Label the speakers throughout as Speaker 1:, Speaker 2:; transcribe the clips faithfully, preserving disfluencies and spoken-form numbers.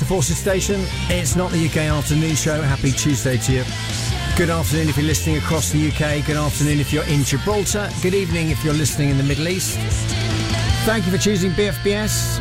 Speaker 1: Forces Station. It's not the U K afternoon show. Happy Tuesday to you. Good afternoon if you're listening across the U K. Good afternoon if you're in Gibraltar. Good evening if you're listening in the Middle East. Thank you for choosing B F B S.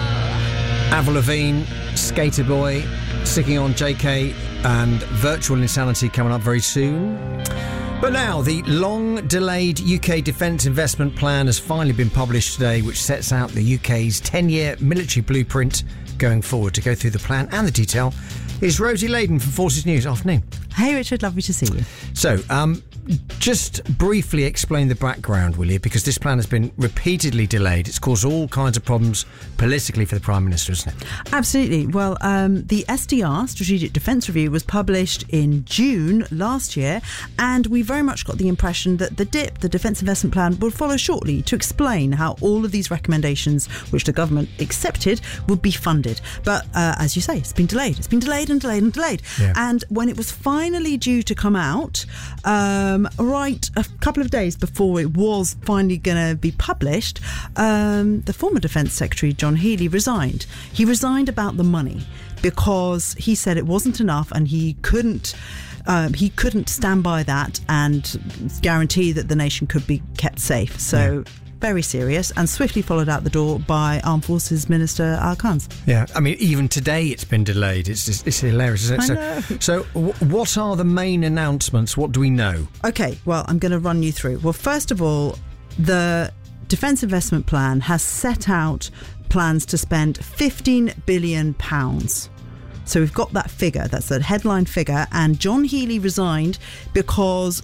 Speaker 1: Avril Lavigne, Skater Boy, sticking on J K and Virtual Insanity coming up very soon. But now, the long-delayed U K Defence Investment Plan has finally been published today, which sets out the U K's ten-year military blueprint going forward. To go through the plan and the detail is Rosie Layden from Forces News. Afternoon.
Speaker 2: Hey Richard, lovely to see you.
Speaker 1: So, um, just briefly explain the background, will you? Because this plan has been repeatedly delayed. It's caused all kinds of problems politically for the Prime Minister, isn't it?
Speaker 2: Absolutely. Well, um, the S D R, Strategic Defence Review, was published in June last year, and we very much got the impression that the D I P, the Defence Investment Plan, would follow shortly to explain how all of these recommendations, which the government accepted, would be funded. But uh, as you say, it's been delayed. It's been delayed and delayed and delayed. Yeah. And when it was finally due to come out, um, right a couple of days before it was finally going to be published, um, the former Defence Secretary, John Healey, resigned. He resigned about the money because he said it wasn't enough and he couldn't Um, he couldn't stand by that and guarantee that the nation could be kept safe. So yeah. Very serious, and swiftly followed out the door by Armed Forces Minister Al Khans.
Speaker 1: Yeah, I mean, even today it's been delayed. It's just, it's hilarious, isn't it?
Speaker 2: I
Speaker 1: so,
Speaker 2: know.
Speaker 1: so w- what are the main announcements? What do we know?
Speaker 2: Okay, well, I'm going to run you through. Well, first of all, the Defence Investment Plan has set out plans to spend fifteen billion pounds. So we've got that figure, that's the headline figure, and John Healey resigned because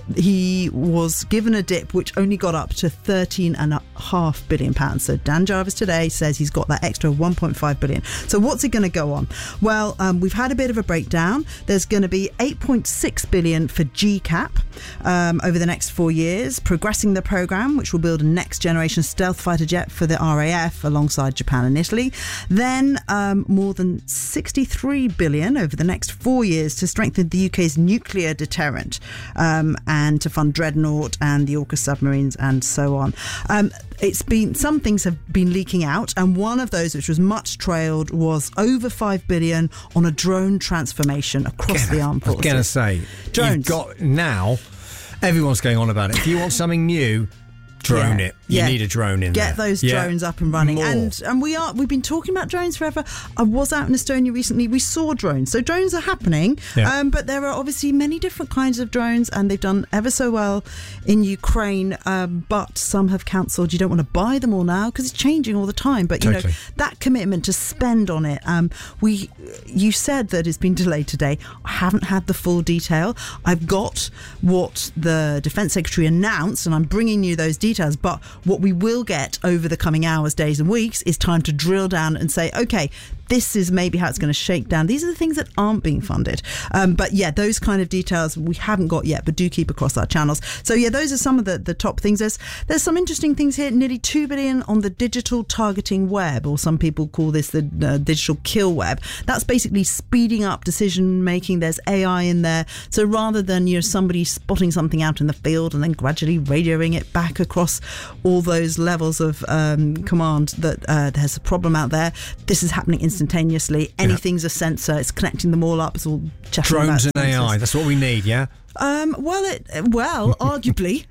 Speaker 2: he was given a dip which only got up to thirteen and a half billion pounds. So Dan Jarvis today says he's got that extra one point five billion. So what's it going to go on? Well, um, we've had a bit of a breakdown. There's going to be eight point six billion for G CAP um, over the next four years, progressing the programme, which will build a next generation stealth fighter jet for the R A F alongside Japan and Italy. Then um, more than sixty-three billion over the next four years to strengthen the U K's nuclear deterrent, um, and to fund Dreadnought and the AUKUS submarines and so on. Um, it's been some things have been leaking out, and one of those, which was much trailed, was over five billion on a drone transformation across
Speaker 1: Gonna,
Speaker 2: the armed forces.
Speaker 1: I was going to say,
Speaker 2: drones.
Speaker 1: You've got now. Everyone's going on about it. If you want something new, drone
Speaker 2: yeah.
Speaker 1: it. You
Speaker 2: yeah.
Speaker 1: need a drone in
Speaker 2: Get
Speaker 1: there.
Speaker 2: those
Speaker 1: yeah.
Speaker 2: drones up and running.
Speaker 1: More.
Speaker 2: And and we are we've been talking about drones forever. I was out in Estonia recently. We saw drones. So drones are happening.
Speaker 1: Yeah.
Speaker 2: Um, but there are obviously many different kinds of drones, and they've done ever so well in Ukraine. Um, but some have cancelled. You don't want to buy them all now because it's changing all the time. But you
Speaker 1: totally.
Speaker 2: know, that commitment to spend on it. Um, we you said that it's been delayed today. I haven't had the full detail. I've got what the Defence Secretary announced, and I'm bringing you those details. But what we will get over the coming hours, days and weeks is time to drill down and say, okay, this is maybe how it's going to shake down. These are the things that aren't being funded. Um, but yeah, those kind of details we haven't got yet, but do keep across our channels. So yeah, those are some of the, the top things. There's there's some interesting things here. Nearly two billion on the digital targeting web, or some people call this the uh, digital kill web. That's basically speeding up decision making. There's A I in there. So rather than, you know, somebody spotting something out in the field and then gradually radioing it back across all those levels of um, command that uh, there's a problem out there, this is happening instantly. Instantaneously, anything's yeah. a sensor. It's connecting them all up. It's all
Speaker 1: drones and A I. That's what we need. Yeah.
Speaker 2: Um, well, it well, arguably,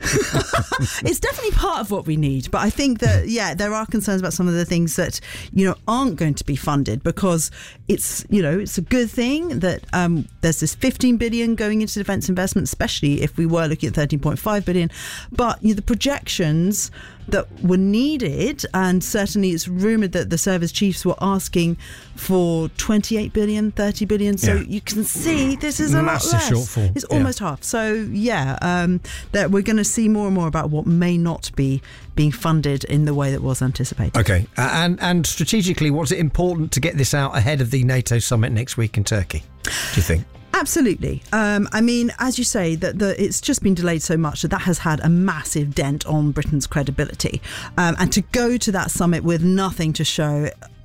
Speaker 2: it's definitely part of what we need. But I think that yeah, there are concerns about some of the things that, you know, aren't going to be funded, because it's, you know, it's a good thing that um, there's this fifteen billion going into defence investment, especially if we were looking at thirteen point five billion. But you know, the projections that were needed, and certainly it's rumoured that the service chiefs were asking for twenty-eight billion, thirty billion. So yeah. you can see this is a
Speaker 1: massive
Speaker 2: lot less.
Speaker 1: Shortfall.
Speaker 2: It's almost
Speaker 1: yeah.
Speaker 2: half. So yeah, um, that we're going to see more and more about what may not be being funded in the way that was anticipated.
Speaker 1: Okay, uh, and and strategically, what's it important to get this out ahead of the NATO summit next week in Turkey, do you think?
Speaker 2: Absolutely. Um, I mean, as you say, that the, it's just been delayed so much that that has had a massive dent on Britain's credibility. Um, and to go to that summit with nothing to show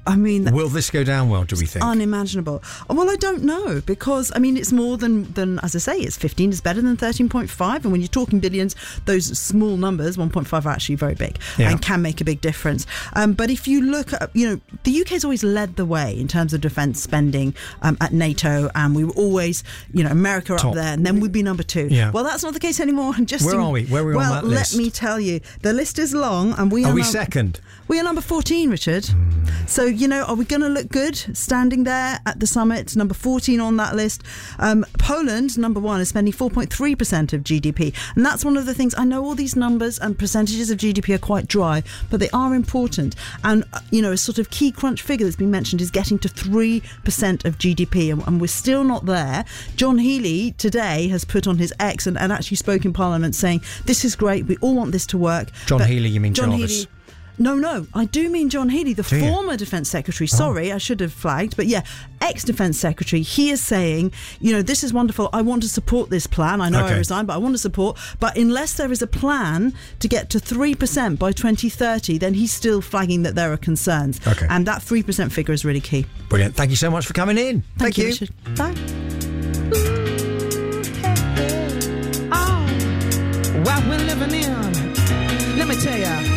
Speaker 2: I mean,
Speaker 1: will this go down well, do we think?
Speaker 2: Unimaginable. Well, I don't know, because I mean, it's more than than as I say, it's fifteen is better than thirteen point five, and when you're talking billions, those small numbers, one point five, are actually very big
Speaker 1: yeah.
Speaker 2: and can make a big difference. Um, but if you look at, you know, the U K's always led the way in terms of defence spending um, at NATO, and we were always, you know, America up
Speaker 1: Top.
Speaker 2: there, and then we'd be number two.
Speaker 1: Yeah.
Speaker 2: Well, that's not the case anymore. Just
Speaker 1: Where
Speaker 2: in,
Speaker 1: are we? Where are we
Speaker 2: well,
Speaker 1: on that list?
Speaker 2: let me tell you, the list is long, and we are.
Speaker 1: Are we
Speaker 2: num-
Speaker 1: second?
Speaker 2: We are number fourteen, Richard. Mm. So, you know, are we going to look good standing there at the summit? Number fourteen on that list. Um, Poland, number one, is spending four point three percent of G D P. And that's one of the things, I know all these numbers and percentages of G D P are quite dry, but they are important. And, uh, you know, a sort of key crunch figure that's been mentioned is getting to three percent of G D P. And, and we're still not there. John Healey today has put on his X and, and actually spoke in Parliament saying, this is great, we all want this to work.
Speaker 1: John
Speaker 2: but
Speaker 1: Healey, you mean
Speaker 2: John
Speaker 1: Jarvis?
Speaker 2: Healey, No, no, I do mean John Healey, the
Speaker 1: do
Speaker 2: former
Speaker 1: you?
Speaker 2: Defence Secretary. Sorry, oh. I should have flagged. But yeah, ex-Defence Secretary. He is saying, you know, this is wonderful. I want to support this plan. I know
Speaker 1: okay.
Speaker 2: I resigned, but I want to support. But unless there is a plan to get to three percent by twenty thirty, then he's still flagging that there are concerns.
Speaker 1: Okay.
Speaker 2: And that three percent figure is really key.
Speaker 1: Brilliant. Thank you so much for coming in.
Speaker 2: Thank,
Speaker 1: Thank
Speaker 2: you,
Speaker 1: you.
Speaker 2: Richard. Bye.
Speaker 3: What we're living in, let me tell ya.